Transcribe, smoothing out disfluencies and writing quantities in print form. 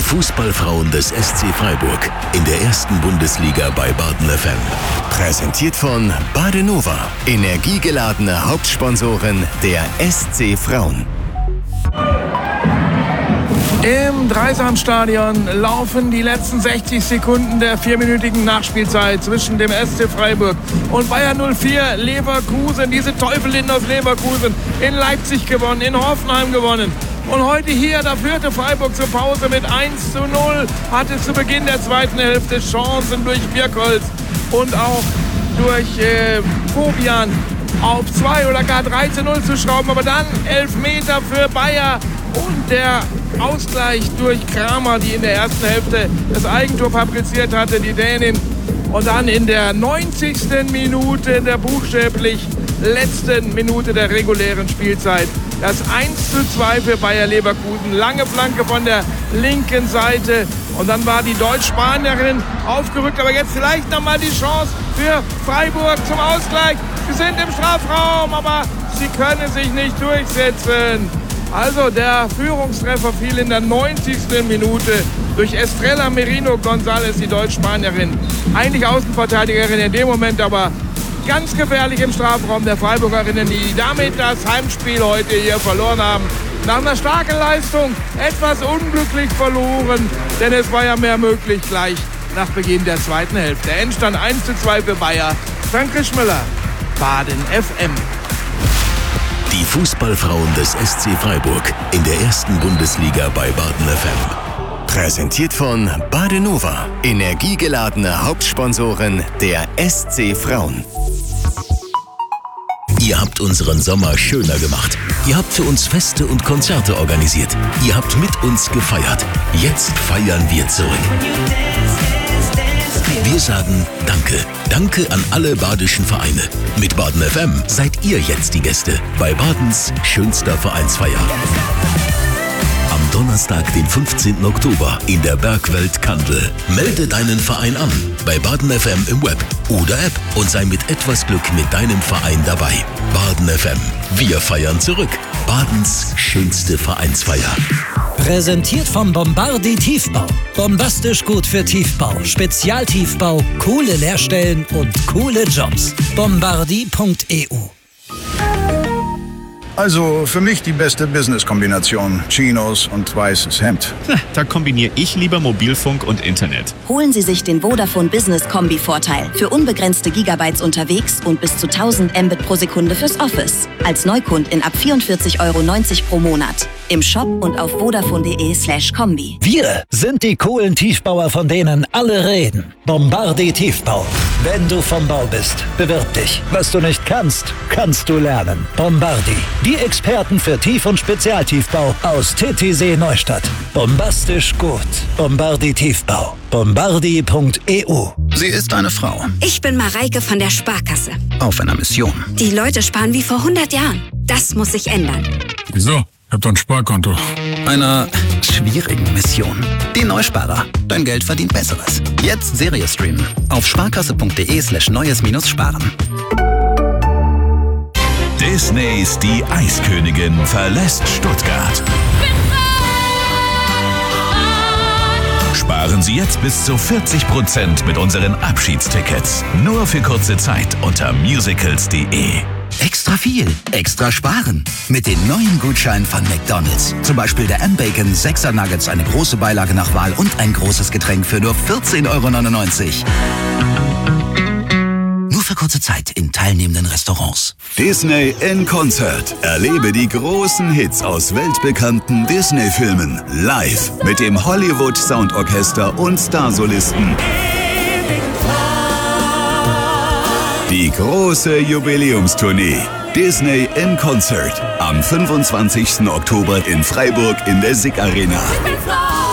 Fußballfrauen des SC Freiburg in der ersten Bundesliga bei Baden FM. Präsentiert von Badenova, energiegeladene Hauptsponsorin der SC Frauen. Im Dreisamstadion laufen die letzten 60 Sekunden der 4-minütigen Nachspielzeit zwischen dem SC Freiburg und Bayer 04 Leverkusen. Diese Teufelin aus Leverkusen in Leipzig gewonnen, in Hoffenheim gewonnen. Und heute hier, da führte Freiburg zur Pause mit 1:0, hatte zu Beginn der zweiten Hälfte Chancen durch Birkholz und auch durch Fabian auf 2 oder gar 3:0 zu schrauben. Aber dann Elfmeter für Bayer und der Ausgleich durch Kramer, die in der ersten Hälfte das Eigentor fabriziert hatte, die Dänin. Und dann in der 90. Minute, in der buchstäblich letzten Minute der regulären Spielzeit, das 1:2 für Bayer Leverkusen. Lange Flanke von der linken Seite. Und dann war die Deutsch-Spanierin aufgerückt. Aber jetzt vielleicht nochmal die Chance für Freiburg zum Ausgleich. Sie sind im Strafraum, aber sie können sich nicht durchsetzen. Also der Führungstreffer fiel in der 90. Minute durch Estrella Merino González, die Deutsch-Spanierin. Eigentlich Außenverteidigerin in dem Moment, aber ganz gefährlich im Strafraum der Freiburgerinnen, die damit das Heimspiel heute hier verloren haben. Nach einer starken Leistung etwas unglücklich verloren, denn es war ja mehr möglich gleich nach Beginn der zweiten Hälfte. Endstand 1:2 für Bayer. Frank Rischmüller, Baden FM. Die Fußballfrauen des SC Freiburg in der ersten Bundesliga bei Baden FM. Präsentiert von Badenova, energiegeladene Hauptsponsorin der SC Frauen. Ihr habt unseren Sommer schöner gemacht. Ihr habt für uns Feste und Konzerte organisiert. Ihr habt mit uns gefeiert. Jetzt feiern wir zurück. Wir sagen Danke. Danke an alle badischen Vereine. Mit Baden FM seid ihr jetzt die Gäste bei Badens schönster Vereinsfeier. Am Donnerstag, den 15. Oktober in der Bergwelt Kandel. Melde deinen Verein an bei Baden FM im Web oder App und sei mit etwas Glück mit deinem Verein dabei. Baden FM. Wir feiern zurück. Badens schönste Vereinsfeier. Präsentiert vom Bombardi Tiefbau. Bombastisch gut für Tiefbau, Spezialtiefbau, coole Lehrstellen und coole Jobs. Bombardi.eu. Also für mich die beste Business-Kombination. Chinos und weißes Hemd. Da kombiniere ich lieber Mobilfunk und Internet. Holen Sie sich den Vodafone Business Kombi-Vorteil für unbegrenzte Gigabytes unterwegs und bis zu 1000 Mbit pro Sekunde fürs Office. Als Neukundin ab 44,90 € pro Monat. Im Shop und auf vodafone.de/kombi. Wir sind die coolen Tiefbauer, von denen alle reden. Bombardi Tiefbau. Wenn du vom Bau bist, bewirb dich. Was du nicht kannst, kannst du lernen. Bombardi. Die Experten für Tief- und Spezialtiefbau aus Titisee Neustadt. Bombastisch gut. Bombardi Tiefbau. Bombardi.eu. Sie ist eine Frau. Ich bin Mareike von der Sparkasse. Auf einer Mission. Die Leute sparen wie vor 100 Jahren. Das muss sich ändern. Wieso? Ich hab doch ein Sparkonto. Einer schwierigen Mission. Die Neusparer. Dein Geld verdient Besseres. Jetzt Serie streamen. Auf sparkasse.de/neues-sparen. Disneys Die Eiskönigin verlässt Stuttgart. Sparen Sie jetzt bis zu 40% mit unseren Abschiedstickets. Nur für kurze Zeit unter musicals.de. Extra viel, extra sparen. Mit den neuen Gutscheinen von McDonald's. Zum Beispiel der M-Bacon 6er Nuggets, eine große Beilage nach Wahl und ein großes Getränk für nur 14,99 €. Nur für kurze Zeit in teilnehmenden Restaurants. Disney in Concert. Erlebe die großen Hits aus weltbekannten Disney-Filmen live mit dem Hollywood Soundorchester und Starsolisten. Die große Jubiläumstournee Disney in Concert am 25. Oktober in Freiburg in der SICK Arena.